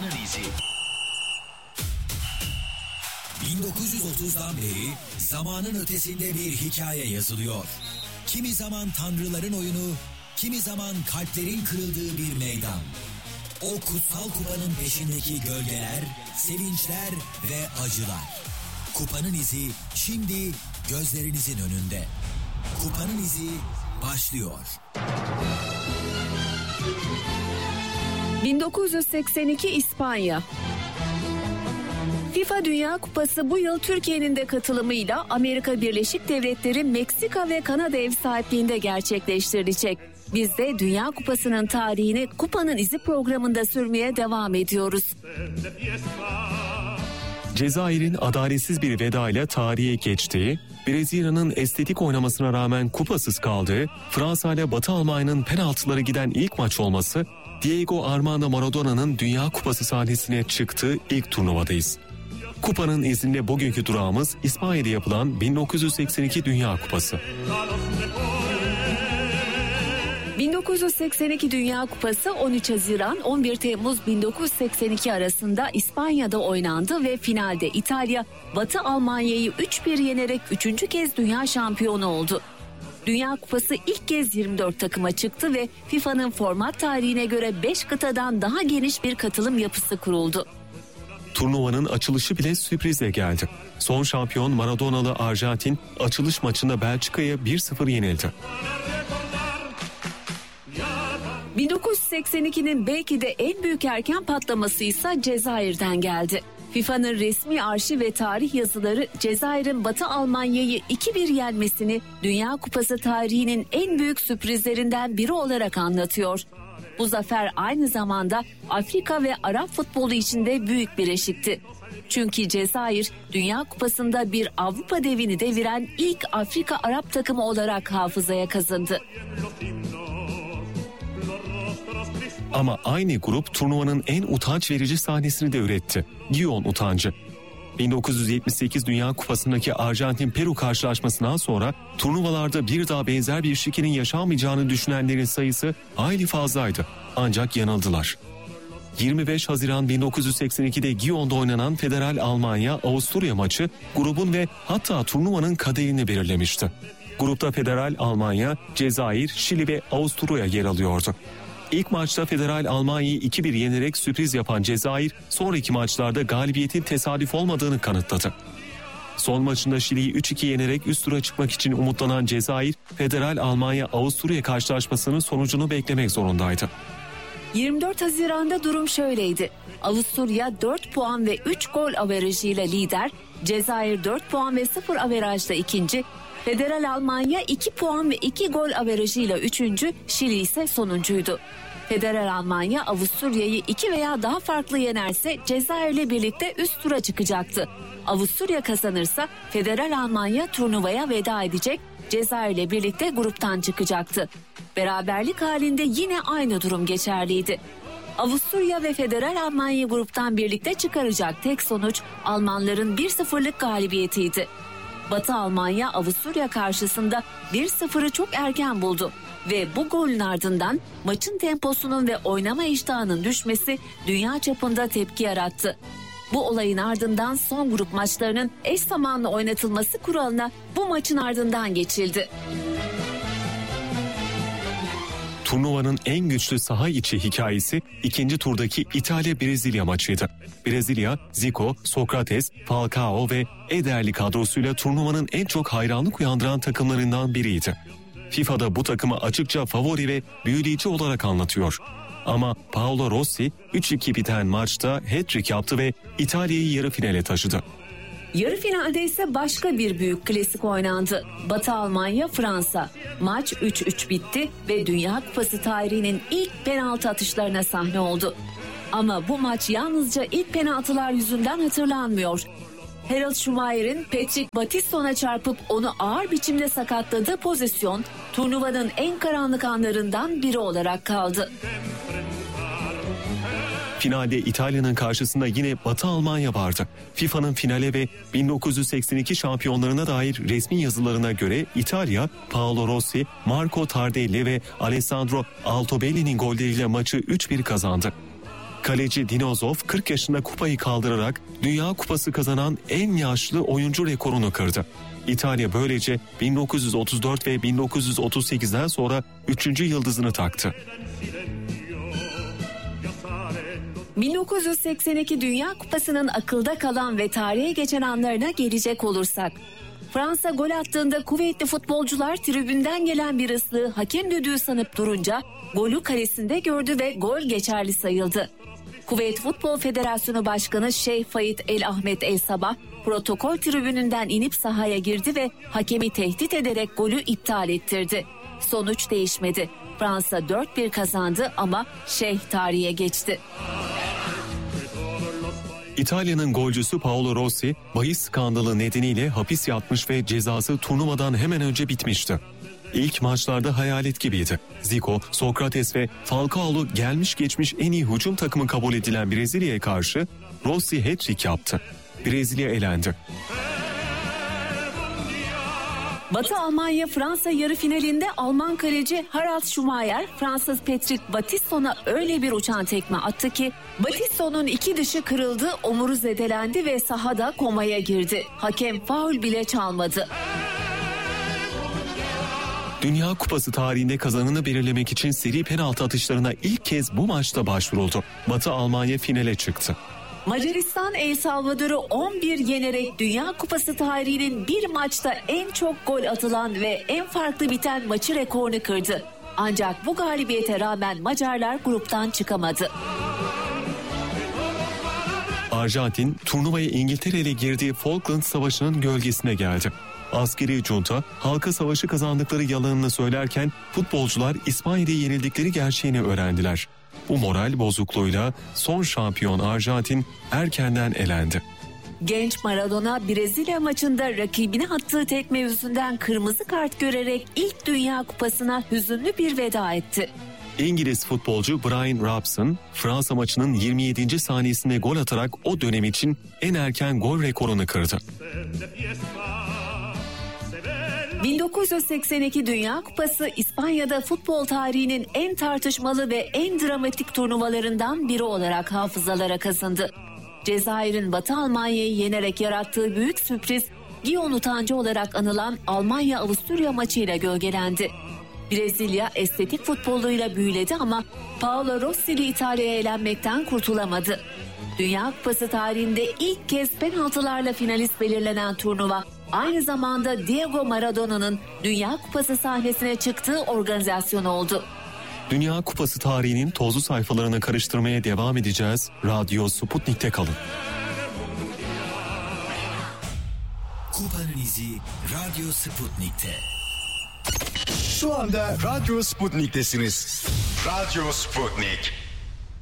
izi. 1930'dan beri zamanın ötesinde bir hikaye yazılıyor. Kimi zaman tanrıların oyunu, kimi zaman kalplerin kırıldığı bir meydan. O kutsal kupanın peşindeki gölgeler, sevinçler ve acılar. Kupanın izi şimdi gözlerinizin önünde. Kupanın izi başlıyor. 1982 İspanya. FIFA Dünya Kupası bu yıl Türkiye'nin de katılımıyla Amerika Birleşik Devletleri, Meksika ve Kanada ev sahipliğinde gerçekleştirilecek. Biz de Dünya Kupası'nın tarihini Kupanın İzi programında sürmeye devam ediyoruz. Cezayir'in adaletsiz bir veda ile tarihe geçtiği, Brezilya'nın estetik oynamasına rağmen kupasız kaldığı, Fransa ile Batı Almanya'nın penaltıları giden ilk maç olması, Diego Armando Maradona'nın Dünya Kupası sahnesine çıktığı ilk turnuvadayız. Kupanın izinde bugünkü durağımız İspanya'da yapılan 1982 Dünya Kupası. 1982 Dünya Kupası 13 Haziran 11 Temmuz 1982 arasında İspanya'da oynandı ve finalde İtalya Batı Almanya'yı 3-1 yenerek 3. kez dünya şampiyonu oldu. Dünya Kupası ilk kez 24 takıma çıktı ve FIFA'nın format tarihine göre 5 kıtadan daha geniş bir katılım yapısı kuruldu. Turnuvanın açılışı bile sürprizle geldi. Son şampiyon Maradonalı Arjantin açılış maçında Belçika'ya 1-0 yenildi. 1982'nin belki de en büyük erken patlaması ise Cezayir'den geldi. FIFA'nın resmi arşiv ve tarih yazıları Cezayir'in Batı Almanya'yı 2-1 yenmesini Dünya Kupası tarihinin en büyük sürprizlerinden biri olarak anlatıyor. Bu zafer aynı zamanda Afrika ve Arap futbolu için de büyük bir eşikti. Çünkü Cezayir Dünya Kupası'nda bir Avrupa devini deviren ilk Afrika Arap takımı olarak hafızaya kazındı. Ama aynı grup turnuvanın en utanç verici sahnesini de üretti. Gijón utancı. 1978 Dünya Kupası'ndaki Arjantin-Peru karşılaşmasından sonra turnuvalarda bir daha benzer bir şikenin yaşanmayacağını düşünenlerin sayısı hayli fazlaydı. Ancak yanıldılar. 25 Haziran 1982'de Gijon'da oynanan Federal Almanya-Avusturya maçı grubun ve hatta turnuvanın kaderini belirlemişti. Grupta Federal Almanya, Cezayir, Şili ve Avusturya yer alıyordu. İlk maçta Federal Almanya'yı 2-1 yenerek sürpriz yapan Cezayir, sonraki maçlarda galibiyetin tesadüf olmadığını kanıtladı. Son maçında Şili'yi 3-2 yenerek üst tura çıkmak için umutlanan Cezayir, Federal Almanya-Avusturya karşılaşmasının sonucunu beklemek zorundaydı. 24 Haziran'da durum şöyleydi. Avusturya 4 puan ve 3 gol averajıyla lider, Cezayir 4 puan ve 0 averajla ikinci, Federal Almanya 2 puan ve 2 gol averajıyla üçüncü, Şili ise sonuncuydu. Federal Almanya Avusturya'yı 2 veya daha farklı yenerse Cezayir'le birlikte üst tura çıkacaktı. Avusturya kazanırsa Federal Almanya turnuvaya veda edecek, Cezayir'le birlikte gruptan çıkacaktı. Beraberlik halinde yine aynı durum geçerliydi. Avusturya ve Federal Almanya'yı gruptan birlikte çıkaracak tek sonuç Almanların 1-0'lık galibiyetiydi. Batı Almanya Avusturya karşısında 1-0'ı çok erken buldu ve bu golün ardından maçın temposunun ve oynama iştahının düşmesi dünya çapında tepki yarattı. Bu olayın ardından son grup maçlarının eş zamanlı oynatılması kuralına bu maçın ardından geçildi. Turnuvanın en güçlü saha içi hikayesi ikinci turdaki İtalya-Brezilya maçıydı. Brezilya, Zico, Sokrates, Falcao ve Ederli kadrosuyla turnuvanın en çok hayranlık uyandıran takımlarından biriydi. FIFA'da bu takımı açıkça favori ve büyüleyici olarak anlatıyor. Ama Paolo Rossi 3-2 biten maçta hat-trick yaptı ve İtalya'yı yarı finale taşıdı. Yarı finalde ise başka bir büyük klasik oynandı. Batı Almanya Fransa. Maç 3-3 bitti ve Dünya Kupası tarihinin ilk penaltı atışlarına sahne oldu. Ama bu maç yalnızca ilk penaltılar yüzünden hatırlanmıyor. Harold Schumacher'in Patrick Battiston'a çarpıp onu ağır biçimde sakatladığı pozisyon turnuvanın en karanlık anlarından biri olarak kaldı. Finalde İtalya'nın karşısında yine Batı Almanya vardı. FIFA'nın finale ve 1982 şampiyonlarına dair resmi yazılarına göre İtalya, Paolo Rossi, Marco Tardelli ve Alessandro Altobelli'nin golleriyle maçı 3-1 kazandı. Kaleci Dinozov 40 yaşında kupayı kaldırarak Dünya Kupası kazanan en yaşlı oyuncu rekorunu kırdı. İtalya böylece 1934 ve 1938'den sonra 3. yıldızını taktı. 1982 Dünya Kupası'nın akılda kalan ve tarihe geçen anlarına gelecek olursak, Fransa gol attığında kuvvetli futbolcular tribünden gelen bir ıslığı hakem düdüğü sanıp durunca golü kalesinde gördü ve gol geçerli sayıldı. Kuveyt Futbol Federasyonu Başkanı Şeyh Faid El Ahmet El Sabah protokol tribününden inip sahaya girdi ve hakemi tehdit ederek golü iptal ettirdi. Sonuç değişmedi. Fransa 4-1 kazandı ama Şeyh tarihe geçti. İtalya'nın golcüsü Paolo Rossi, bahis skandalı nedeniyle hapis yatmış ve cezası turnuvadan hemen önce bitmişti. İlk maçlarda hayalet gibiydi. Zico, Sokrates ve Falcao gelmiş geçmiş en iyi hücum takımı kabul edilen Brezilya'ya karşı Rossi hat-trick yaptı. Brezilya elendi. Batı Almanya Fransa yarı finalinde Alman kaleci Harald Schumacher, Fransız Patrick Battiston'a öyle bir uçan tekme attı ki Battiston'un iki dışı kırıldı, omuru zedelendi ve sahada komaya girdi. Hakem faul bile çalmadı. Dünya Kupası tarihinde kazananı belirlemek için seri penaltı atışlarına ilk kez bu maçta başvuruldu. Batı Almanya finale çıktı. Macaristan El Salvador'u 11 yenerek Dünya Kupası tarihinin bir maçta en çok gol atılan ve en farklı biten maçı rekorunu kırdı. Ancak bu galibiyete rağmen Macarlar gruptan çıkamadı. Arjantin turnuvaya İngiltere ile girdiği Falkland Savaşı'nın gölgesine geldi. Askeri junta halka savaşı kazandıkları yalanını söylerken futbolcular İspanya'da yenildikleri gerçeğini öğrendiler. Bu moral bozukluğuyla son şampiyon Arjantin erkenden elendi. Genç Maradona Brezilya maçında rakibine attığı tekme yüzünden kırmızı kart görerek ilk Dünya Kupası'na hüzünlü bir veda etti. İngiliz futbolcu Brian Robson, Fransa maçının 27. saniyesinde gol atarak o dönem için en erken gol rekorunu kırdı. 1982 Dünya Kupası İspanya'da futbol tarihinin en tartışmalı ve en dramatik turnuvalarından biri olarak hafızalara kazındı. Cezayir'in Batı Almanya'yı yenerek yarattığı büyük sürpriz, Giyon utancı olarak anılan Almanya-Avusturya maçıyla gölgelendi. Brezilya estetik futboluyla büyüledi ama Paolo Rossi'li İtalya'ya elenmekten kurtulamadı. Dünya Kupası tarihinde ilk kez penaltılarla finalist belirlenen turnuva, aynı zamanda Diego Maradona'nın Dünya Kupası sahnesine çıktığı organizasyon oldu. Dünya Kupası tarihinin tozlu sayfalarını karıştırmaya devam edeceğiz. Radyo Sputnik'te kalın. Kupanın izi Radyo Sputnik'te. Şu anda Radyo Sputnik'tesiniz. Radyo Sputnik.